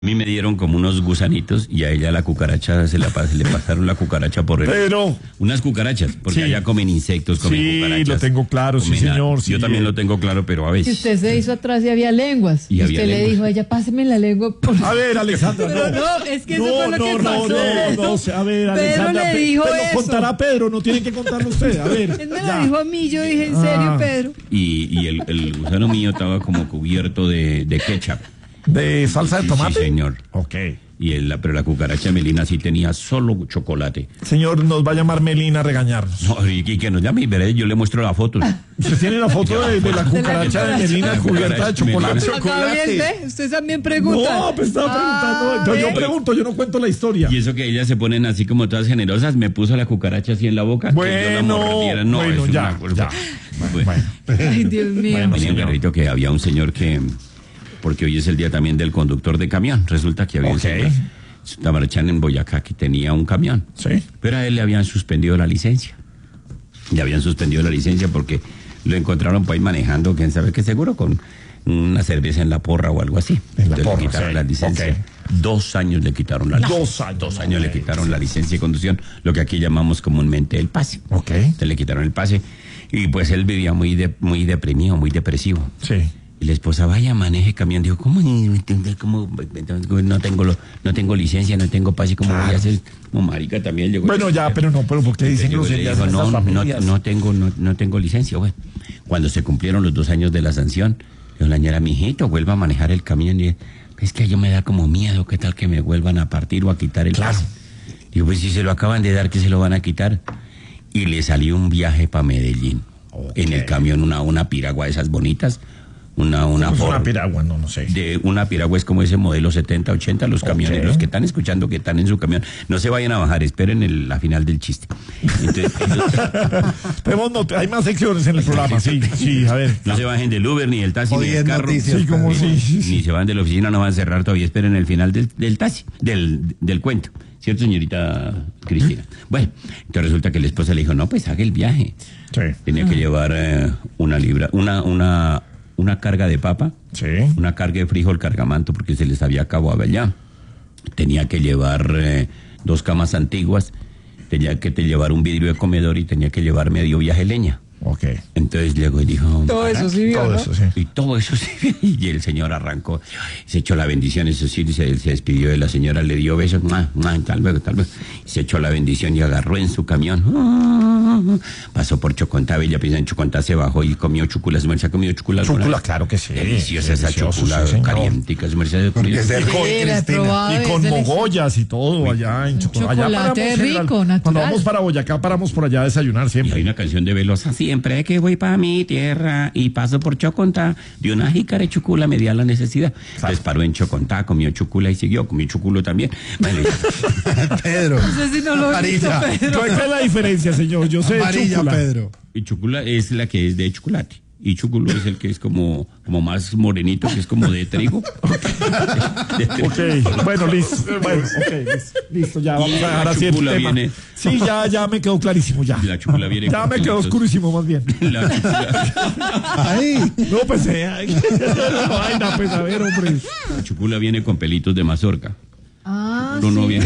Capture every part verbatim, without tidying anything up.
A mí me dieron como unos gusanitos y a ella la cucaracha se, la, se le pasaron la cucaracha por el... Pero... Unas cucarachas, porque Sí. allá comen insectos, comen Sí, cucarachas. lo tengo claro, sí, comen a- señor, sí. Yo también lo tengo claro, pero a Que veces... usted se hizo atrás y había lenguas. Y Y había usted le lenguas. dijo a ella, páseme la lengua. Por... A ver, Alexandra, Pero no. no, es que eso no, fue lo no, que no, pasó. No, no, no, a ver, Pedro Alexandra, le Pe- dijo te lo eso. contará Pedro, no tiene que contarlo usted, a ver. Él me ya. lo dijo a mí, yo dije, ¿en serio, Ah. Pedro? Y, y el, el gusano mío estaba como cubierto de, de ketchup. ¿De salsa de Sí, tomate? sí, señor. Ok. Y el, pero la cucaracha Melina sí tenía solo chocolate. Señor, nos va a llamar Melina a regañarnos. No, y, y que nos llame y veré, yo le muestro la foto. ¿Usted tiene la foto de, de la cucaracha de Melina La cubierta de cucaracha chocolate? Melina. Acá bien, ¿ve? Usted también pregunta. No, pues estaba preguntando. Ah, Entonces yo ¿ve? pregunto, yo no cuento la historia. Y eso que ellas se ponen así como todas generosas, me puso la cucaracha así en la boca. que yo la Bueno, mordiera. No, bueno, es ya, una cosa- ya. Bueno, Bueno. Ay, Dios mío. Bueno, tenía un señor. perrito que había un señor que, porque hoy es el día también del conductor de camión, resulta que había Ok. un señor, Tamarachán en Boyacá, que tenía un camión, Sí. pero a él le habían suspendido la licencia. Le habían suspendido la licencia porque lo encontraron por ahí manejando, quién sabe qué, seguro con una cerveza en la porra o algo así. En la Entonces porra, le quitaron sí. la licencia. Ok. Dos años le quitaron la licencia. Dos años. Dos años le quitaron la licencia de conducción, lo que aquí llamamos comúnmente el pase. Ok. Entonces le quitaron el pase y pues él vivía muy de- muy deprimido, muy depresivo. Sí. Y la esposa, vaya, maneje camión. Dijo, ¿cómo? ¿Cómo? No tengo, lo- no tengo licencia, no tengo pase, ¿cómo voy a hacer? Como marica también llegó. Bueno, ya, pero no, pero ¿por qué dicen Llegó y le groserías dijo, en no, estas no, familias? no tengo, no, no tengo licencia. Bueno, cuando se cumplieron los dos años de la sanción, dijo la señora, mijito, vuelva a manejar el camión. Y es que yo me da como miedo, ¿qué tal que me vuelvan a partir o a quitar el Claro. pase? Digo, pues si se lo acaban de dar, ¿qué se lo van a quitar? Y le salió un viaje para Medellín. Ok. En el camión, una, una piragua de esas bonitas. Una, una ¿Cómo es una Ford. piragua? No, no sé. De una piragua es como ese modelo setenta, ochenta, los camiones, Ok. los que están escuchando que están en su camión, no se vayan a bajar, esperen el, la final del chiste. Entonces, Tenemos not- hay más secciones en el programa, sí, sí, a ver. no se bajen del Uber, ni del taxi, Hoy ni del en carro. noticias, Sí, como ni, sí, sí, sí. ni se van de la oficina, no van a cerrar todavía, esperen el final del, del taxi, del, del cuento. ¿Cierto, señorita Cristina? Bueno, entonces resulta que la esposa le dijo, no, pues haga el viaje. Sí, Tenía que llevar eh, una libra, una, una, una carga de papa, sí. una carga de frijol cargamanto porque se les había acabado allá. Tenía que llevar eh, dos camas antiguas, tenía que te llevar un vidrio de comedor y tenía que llevar medio viaje leña. Ok. Entonces llegó y dijo... Todo eso sí vio, Todo ¿no? eso, sí. Y todo eso sí. Y el señor arrancó, se echó la bendición, eso sí, se, se despidió de la señora, le dio besos, ¡mua, mua! Tal vez, tal vez. Se echó la bendición y agarró en su camión. ¡Ah! Pasó por Chocontá, Bella Pisa en Chocontá, se bajó y comió chuculas. ¿Se ha comido chuculas? alguna Chúcula, vez? claro que sí. Deliciosa esa Delicioso, chúcula, sí, señor. calientica, su merced de Porque es de Y con, Sí, la he Cristina. probado, y es con delicioso. mogollas y todo allá en Chocolatá. Allá Chocolate paramos, rico, general- natural. Cuando vamos para Boyacá, paramos por allá a desayunar Y hay siempre. una canción de Velosa, siempre que voy para mi tierra y paso por Chocontá, de una jícara de chucula me di a la necesidad. Entonces paró en Chocontá, comió chucula y siguió, comió chuculo también. Bueno, y- Pedro. No sé si no lo he visto, Amarilla. Pedro. ¿Cuál es la diferencia, señor? Yo sé de Amarilla, chúcula. Pedro. y chucula es la que es de chocolate. Y chuculo es el que es como, como más morenito, que es como de trigo. De trigo. Ok, bueno, listo. Bueno, ok, listo, listo, ya vamos Y a dejar la así el chúcula tema. viene- Sí, ya, ya me quedó clarísimo, ya. La chúcula viene Ya con me quedó pelitos. oscurísimo, más bien. La chúcula, Ahí. No, pues, eh, ay, vaina, pues, a ver, hombre. la chúcula viene con pelitos de mazorca. Ah, Chuculo no sí. viene.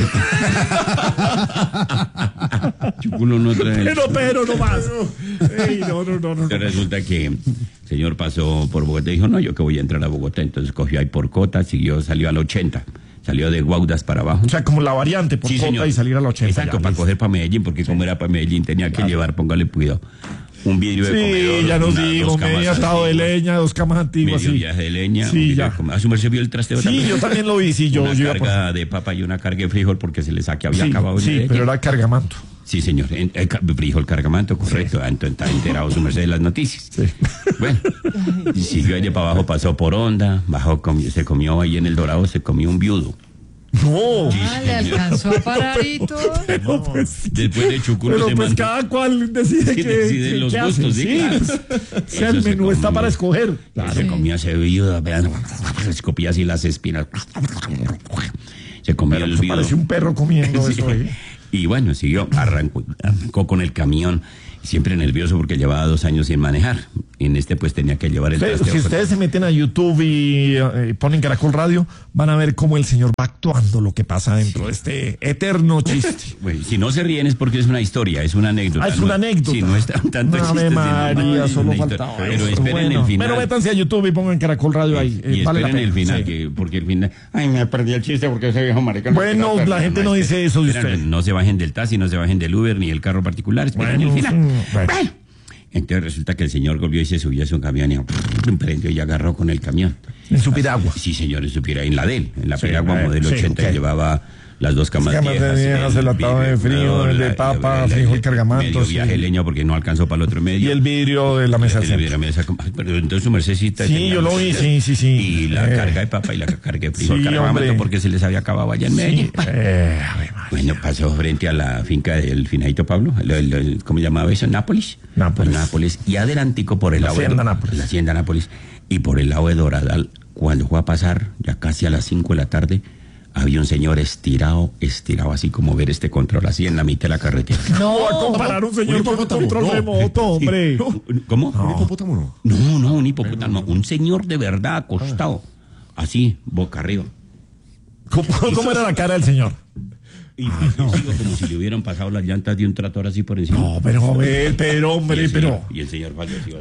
Chuculo no trae. Pero, pero, no más. Ey, no, no, no, no. Entonces resulta que el señor pasó por Bogotá y dijo, no, yo que voy a entrar a Bogotá. Entonces cogió ahí por Cota, siguió, salió al ochenta. Salió de Guaudas para abajo. O sea, como la variante por Sí, Cota señor. y salir a la ochenta. Exacto, ya, para listo. coger para Medellín, porque como era para Medellín tenía que llevar, póngale cuidado, un vidrio de comedor. Sí, ya nos una- digo, dos camas medio atado de antiguas, leña, dos camas antiguas. medio Sí, viaje de leña. Sí, un vidrio ya. de comedor. ¿A su merced vio el trasteo Sí, también? yo también lo vi, sí, yo, Una yo iba por- carga de papa y una carga de frijol porque se les había Sí, acabado. en sí, Medellín. pero era cargamanto. Sí, señor. En- eh, ca- frijol cargamanto, correcto. Entonces está enterado su merced de las noticias. Sí. Bueno, y siguió allá para abajo, pasó por Honda, bajó, comió- se comió ahí en El Dorado, se comió un viudo. No, Ah, le alcanzó a parar y todo. pero pues, Después de Chuculo pero se pues mandó- cada cual decide Sí, que decide que- los qué gustos, hace. sí, Sí, claro. pues, o sea, Eso el se menú está comió. para escoger. Se Sí. comía ese viudo, vean, se escupía así las espinas. Se comió Pero el eso viudo. parece un perro comiendo Sí. eso, ¿eh? Y bueno, siguió, arrancó, arrancó con el camión, siempre nervioso porque llevaba dos años sin manejar. Y en este pues tenía que llevar el Ustedes- trasteo si con- ustedes se meten a YouTube y eh, ponen Caracol Radio, van a ver cómo el señor va actuando lo que pasa dentro de este eterno chiste. Bueno, si no se ríen es porque es una historia, es una anécdota. Ah, es No- una anécdota. Sí, no es tan- tanto Ave chiste, sino- María, es solo una historia. faltaba Pero eso. esperen Bueno, el final. Pero métanse a YouTube y pongan Caracol Radio ahí. eh, Y vale la esperen el pena, final, sí. que, porque el final... Ay, me perdí el chiste porque ese viejo marica... no Bueno, quiere la hacer gente nada. no dice eso de Esperen, usted. No se bajen del taxi, no se bajen del Uber ni el carro particular, esperen Bueno, el final. sí, bueno. Bueno. Entonces resulta que el señor volvió y se subió a su camión y prendió y agarró con el camión. En su piragua. Sí, señor, en su piragua, en la de él, en la Sí, piragua eh, modelo sí, ochenta, ok. llevaba las dos camas, Camas de viejas, viejas, el atado de frío, el de papa, frijol, cargamanto, medio sí. viaje leña porque no alcanzó para el otro medio. Y el vidrio de la mesa El del vidrio centro. de la mesa, como- pero entonces su mercedcita Sí, tenía- yo lo vi, sí, sí, sí. Y la Eh. carga de papa y la carga de frijol, Sí, cargamanto hombre. porque se les había acabado allá en Medellín. Sí, eh, Ave María. Bueno, pasó frente a la finca del finadito Pablo, el- el- el- ¿cómo se llamaba eso? Nápoles. Nápoles. Pues Nápoles. Y adelantico por el La lado de hacienda Nápoles. La hacienda Nápoles. Y por el lado de Doradal, cuando fue a pasar, ya casi a las cinco de la tarde, había un señor estirado, estirado así como ver este control, así en la mitad de la carretera. No va a comparar un señor con un control remoto, hombre. ¿Cómo? ¿Un hipopótamo no? No, no, un hipopótamo, un señor de verdad acostado, así, boca arriba. ¿Cómo, cómo era la cara del señor? Y fallecido, como si le hubieran pasado las llantas de un tractor así por encima. No, pero, hombre, pero, Y hombre, el señor- pero. Y el señor falleció.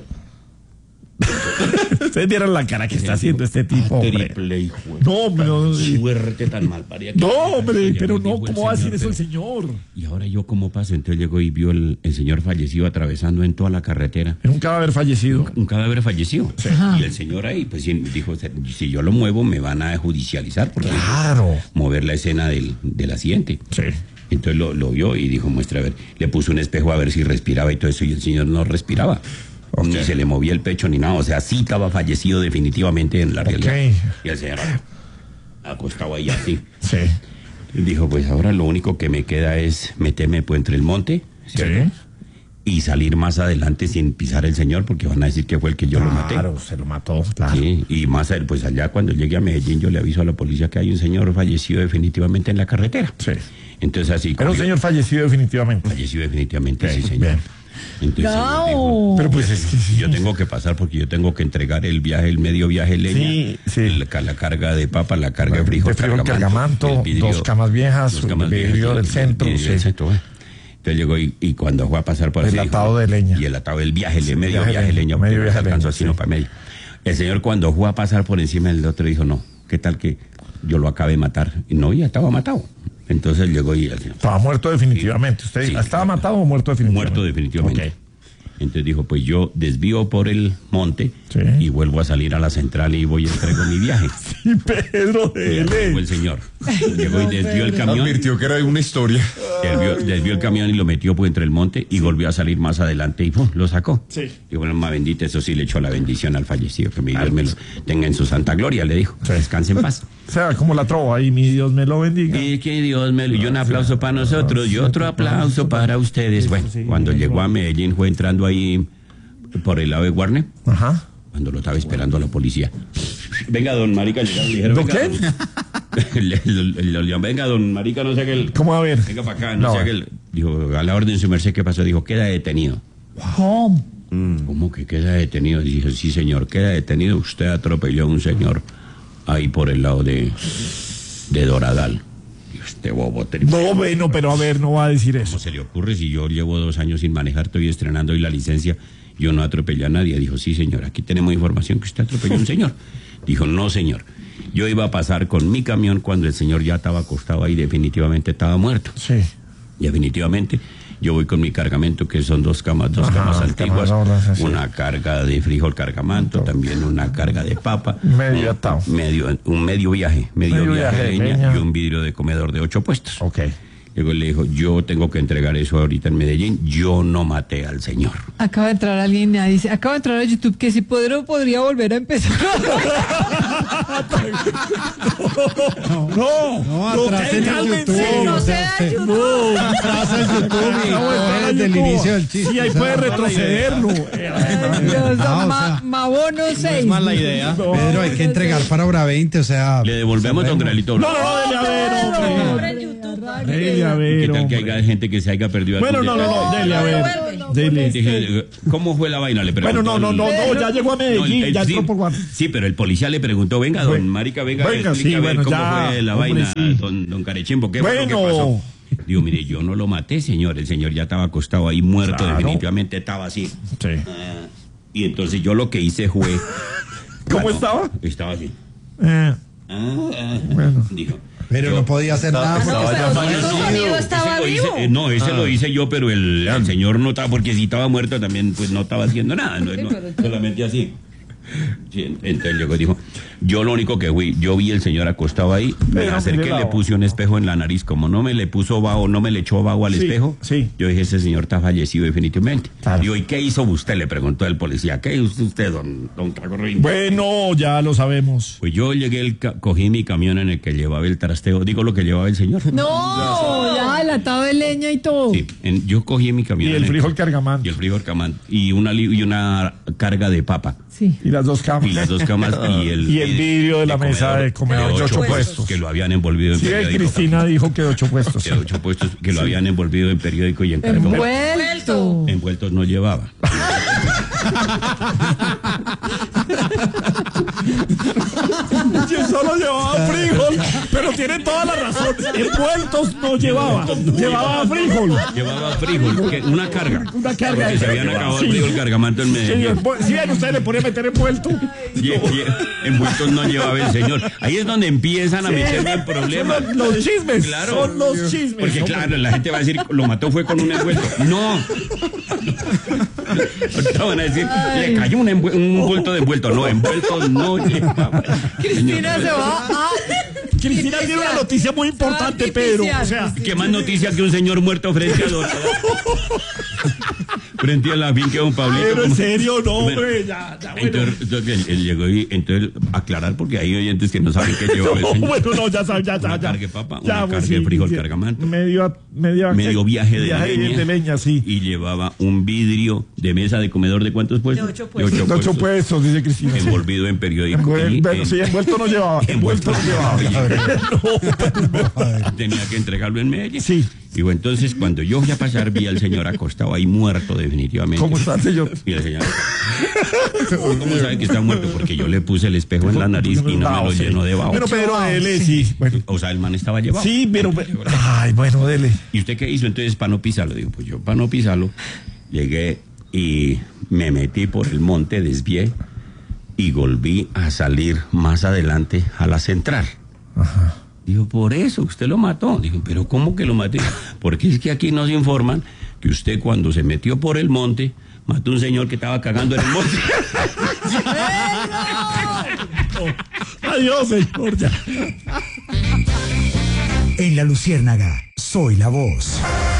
Ustedes vieron la cara que está haciendo este tipo, hombre. Triple hijo. No, hombre, no, sí. Suerte tan mal parida que- No, hombre, Ya pero me no, dijo el ¿cómo va a señor, decir eso el pero- señor? Y ahora yo cómo paso, entonces llegó y vio el, el señor fallecido atravesando en toda la carretera. Era un cadáver fallecido. Un cadáver fallecido. Y el señor ahí, pues sí, dijo, si yo lo muevo me van a judicializar porque Claro. mover la escena del, del accidente. Sí. Entonces lo, lo vio y dijo, muestra a ver, le puso un espejo a ver si respiraba y todo eso, y el señor no respiraba. Ok. Ni se le movía el pecho ni nada, o sea, sí estaba fallecido definitivamente en la realidad. Ok. Y el señor acostado ahí así. Sí. Y dijo, pues ahora lo único que me queda es meterme pues, entre el monte, ¿cierto? Sí. Y salir más adelante sin pisar el señor, porque van a decir que fue el que yo lo maté. Claro, se lo mató, claro. Sí, y más a- pues allá cuando llegue a Medellín yo le aviso a la policía que hay un señor fallecido definitivamente en la carretera. Sí. Entonces así... Era un cogió- señor fallecido definitivamente. Falleció definitivamente, Ok, sí, señor. bien. Entonces, Bravo. dijo, Pero pues es que sí. yo tengo que pasar porque yo tengo que entregar el viaje, el medio viaje leña, Sí, sí. La, ca- la carga de papa, la carga de frijol, De frijol, cargamanto, el dos camas viejas, dos camas el vidrio viejas, del el centro, vidrio del sí. centro, eh. Entonces llegó y, y cuando fue a pasar por El así, atado de leña. Y el atado del viaje, el medio viaje viaje, leña, leña, medio porque no viaje se alcanzó leña, sino sí. para medio. El señor cuando fue a pasar por encima del otro dijo, no, ¿qué tal que yo lo acabe de matar? Y no, ya estaba matado. Entonces llegó y el señor, Estaba muerto definitivamente. ¿Usted Sí. estaba matado o muerto definitivamente? muerto definitivamente. Ok. Entonces dijo, pues yo desvío por el monte Sí. y vuelvo a salir a la central y voy y entrego mi viaje. Y Pedro Y de llegó el L. señor. Llegó y desvió el camión. Advirtió que era una historia. Desvió, desvió el camión y lo metió pues, entre el monte y volvió a salir más adelante y ¡pum! Lo sacó. Sí. Y bueno, más bendita, eso sí le echó la bendición al fallecido, que mi Dios me lo tenga en su santa gloria, le dijo. Sí. Descanse en paz. O sea, como la trova ahí, mi Dios me lo bendiga. Y que Dios me lo... Y un aplauso para nosotros y otro aplauso para ustedes. Bueno, cuando llegó a Medellín fue entrando ahí por el lado de Guarne, Ajá. cuando lo estaba esperando la policía. Venga, don Marica, llegaron, le dijeron, ¿Don venga, qué? don- le- le- le- le- venga, don Marica, no sé qué... el- ¿Cómo a ver? Venga para acá, no, No, sé qué... el- Dijo, a la orden, su merced, ¿qué pasó? Dijo, queda detenido. ¿Cómo? ¿Cómo que queda detenido? Dije, sí, señor, queda detenido. Usted atropelló a un señor ahí por el lado de, de Doradal. Y usted, bobo, tri- No, bueno, pero a ver, no va a decir eso. ¿Cómo se le ocurre si yo llevo dos años sin manejar, estoy estrenando hoy la licencia, yo no atropellé a nadie? Dijo, sí, señor, aquí tenemos información que usted atropelló a un señor. Dijo, no, señor, yo iba a pasar con mi camión cuando el señor ya estaba acostado ahí, definitivamente estaba muerto. Sí. Definitivamente, yo voy con mi cargamento, que son dos camas, dos Ajá, camas antiguas, camarones, así. una carga de frijol cargamanto, también una carga de papa, Medio un, atado. medio, un medio viaje, medio, Medio viaje, viaje de de leña, leña. y un vidrio de comedor de ocho puestos. Ok. Luego le dijo, yo tengo que entregar eso ahorita en Medellín, yo no maté al señor. Acaba de entrar alguien y dice, acaba de entrar a YouTube que si podría, podría volver a empezar. No, no, atrás en el cálmense. YouTube. No o se sea, da usted- YouTube. Atrás en YouTube y No, está coge en desde el YouTube. inicio del chiste. Sí, ahí o sea, puede no es mala idea. retrocederlo. Dios, No, o ma- sea, Mabono seis. idea. Pedro, hay que entregar para hora veinte, o sea. Le devolvemos don Grelito. No, no, no, dele a ver, hombre. Dele a ¿Qué ver, tal que hombre. haya gente que se haya perdido? Bueno, algún no, no, detalle? no, dele a ver. Dele. Dije, ¿cómo fue la vaina? Le preguntó. Bueno, no, no, no, no, ya llegó a Medellín, No, el- ya sí, entró por Guardia. sí, pero el policía le preguntó, venga, don Bueno, marica, venga, venga, explica sí, a ver bueno, cómo ya, fue la hombre, vaina, sí. don, don Carechimbo, ¿qué fue lo que Bueno. pasó? Digo, mire, yo no lo maté, señor, el señor ya estaba acostado ahí, muerto, Claro. definitivamente estaba así. Sí. Ah, y entonces yo lo que hice fue... ¿Cómo Bueno, estaba? Estaba así. Eh, Ah, ah, Bueno. dijo. Pero yo- no podía hacer nada. no, porque pero estaba su fallecido. amigo estaba Ese lo hice- vivo. eh, no, ese lo hice yo, pero el, el señor no estaba, porque si estaba muerto también, pues no estaba haciendo nada, no, no, solamente así. Sí, entonces llegó y dijo, yo lo único que fui, yo vi el señor acostado ahí, me Pero acerqué, mire la le voz. puse un espejo en la nariz, como no me le puso vaho, no me le echó vaho al Sí, espejo, sí. yo dije, ese señor está fallecido definitivamente. Claro. Digo, ¿y qué hizo usted? Le preguntó el policía, ¿qué hizo usted, don, don Cagorrín? Bueno, ya lo sabemos. Pues yo llegué, el ca- cogí mi camión en el que llevaba el trasteo, digo lo que llevaba el señor. No, ya, el atado de leña y todo. Sí, en- yo cogí mi camión. Y en el frijol cargamán. Y el frijol cargamán. Y una, li- y una carga de papa. Sí. Y las dos camas. Y las dos camas y el, Y el vidrio de la mesa de comedor de ocho puestos. Que lo habían envolvido en Sí, periódico. Cristina dijo que de ocho puestos. De ocho puestos que lo habían envolvido en periódico y en cartón. Envuelto. Envueltos no llevaba. Sí, solo llevaba frijol, pero tiene toda la razón. Envueltos no llevaba. Llevaba frijol. Llevaba frijol, que- una carga. Una carga. Porque se habían acabado Sí. el frijol cargamanto en Sí, Medellín. envu- sí, ven, usted le pone a meter envuelto. Y, y envueltos no llevaba el señor. Ahí es donde empiezan a meterme en problemas. Son los, los chismes. Claro. Son los chismes. Porque No, claro, la gente va a decir, lo mató fue con un envuelto. No. Ahorita van a decir, le cayó un, envue- un envuelto de envuelto. No, envuelto no llevaba. Cristina se va a... Cristina tiene una noticia muy importante, Pedro. O sea, ¿Qué más noticia que un señor muerto frente a los... frente a la finca de un Pablito? pero en como- serio, no, hombre. Ya, ya, bueno. Entonces, entonces él, él llegó y entonces aclarar porque hay oyentes que no saben qué llevaba el No, señor. bueno, no, ya sabes, ya, ya, Una ya. carga de papa, Ya, una pues, carga de sí, frijol sí. cargamán. Medio, medio, Medio viaje de viaje leña. de leña, sí. Y llevaba un vidrio de mesa de comedor de cuántos puestos? De ocho puestos. De ocho De ocho puestos. puestos, dice Cristina. sí. Envolvido en periódico. Envuel- y bueno, en- sí, envuelto no llevaba. Envuelto no llevaba. No, Tenía que entregarlo en Medellín. Sí. Digo, entonces cuando yo fui a pasar vi al señor acostado ahí muerto definitivamente. ¿Cómo está el señor? Y el señor, ¿cómo sabe que está muerto? Porque yo le puse el espejo en la nariz y no me lo Sí. llenó de vaho. Bueno, Pedro, dele, sí. Bueno. O sea, el man estaba llevado. Sí, pero. Ay, bueno, dele. ¿Y usted qué hizo entonces para no pisarlo? Digo, pues yo para no pisarlo llegué y me metí por el monte, desvié y volví a salir más adelante a la central. Ajá. Dijo, por eso usted lo mató. Dijo, pero ¿cómo que lo maté? Porque es que aquí nos informan que usted cuando se metió por el monte mató a un señor que estaba cagando en el monte. Adiós, señor. Ya. En La Luciérnaga, soy la voz.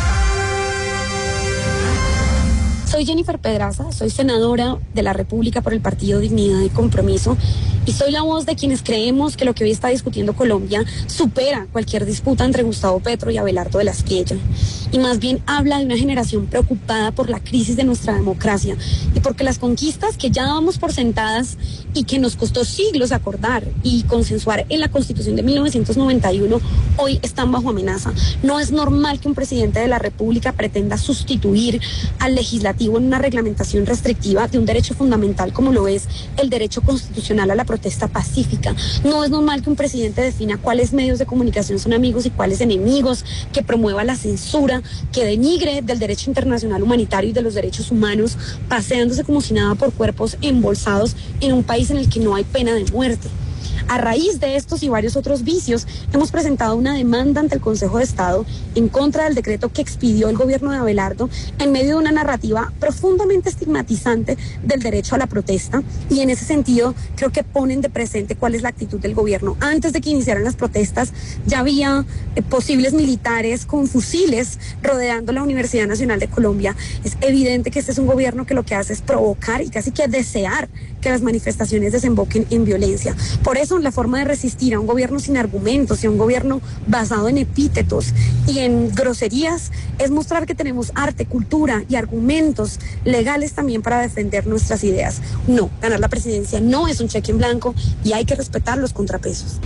Soy Jennifer Pedraza, soy senadora de la República por el Partido Dignidad y Compromiso y soy la voz de quienes creemos que lo que hoy está discutiendo Colombia supera cualquier disputa entre Gustavo Petro y Abelardo de la Espriella y más bien habla de una generación preocupada por la crisis de nuestra democracia y porque las conquistas que ya dábamos por sentadas y que nos costó siglos acordar y consensuar en la Constitución de mil novecientos noventa y uno hoy están bajo amenaza. No es normal que un presidente de la República pretenda sustituir al legislativo en una reglamentación restrictiva de un derecho fundamental como lo es el derecho constitucional a la protesta pacífica. No es normal que un presidente defina cuáles medios de comunicación son amigos y cuáles enemigos, que promueva la censura, que denigre del derecho internacional humanitario y de los derechos humanos, paseándose como si nada por cuerpos embolsados en un país en el que no hay pena de muerte. A raíz de estos y varios otros vicios, hemos presentado una demanda ante el Consejo de Estado en contra del decreto que expidió el gobierno de Abelardo en medio de una narrativa profundamente estigmatizante del derecho a la protesta y en ese sentido creo que ponen de presente cuál es la actitud del gobierno. Antes de que iniciaran las protestas ya había eh, posibles militares con fusiles rodeando la Universidad Nacional de Colombia. Es evidente que este es un gobierno que lo que hace es provocar y casi que desear que las manifestaciones desemboquen en violencia. Por eso la forma de resistir a un gobierno sin argumentos y a un gobierno basado en epítetos y en groserías es mostrar que tenemos arte, cultura y argumentos legales también para defender nuestras ideas. No, ganar la presidencia no es un cheque en blanco y hay que respetar los contrapesos.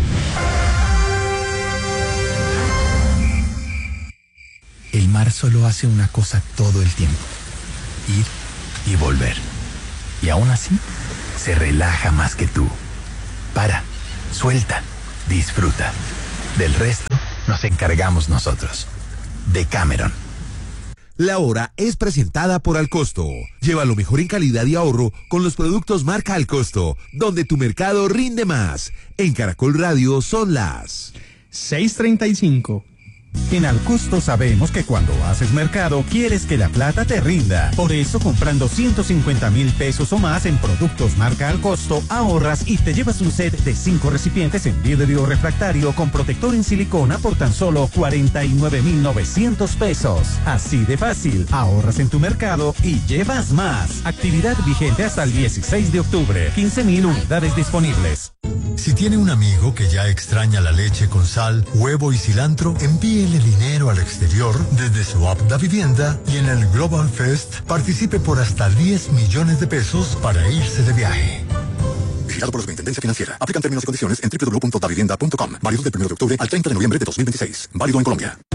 El mar solo hace una cosa todo el tiempo. ir y volver. Y aún así, se relaja más que tú. Para, suelta, disfruta. Del resto, nos encargamos nosotros. Decameron. La hora es presentada por Alcosto. Lleva lo mejor en calidad y ahorro con los productos marca Alcosto, donde tu mercado rinde más. En Caracol Radio son las seis treinta y cinco. En Alcosto sabemos que cuando haces mercado quieres que la plata te rinda. Por eso, comprando ciento cincuenta mil pesos o más en productos marca Alcosto, ahorras y te llevas un set de cinco recipientes en vidrio refractario con protector en silicona por tan solo cuarenta y nueve mil novecientos pesos. Así de fácil, ahorras en tu mercado y llevas más. Actividad vigente hasta el dieciséis de octubre. quince mil unidades disponibles. Si tiene un amigo que ya extraña la leche con sal, huevo y cilantro, envíele dinero al exterior desde su app Da Vivienda y en el Global Fest participe por hasta diez millones de pesos para irse de viaje. Vigilado por la Superintendencia Financiera. Aplican términos y condiciones en doble u doble u doble u punto davivienda punto com. Válido del primero de octubre al treinta de noviembre de dos mil veintiséis. Válido en Colombia.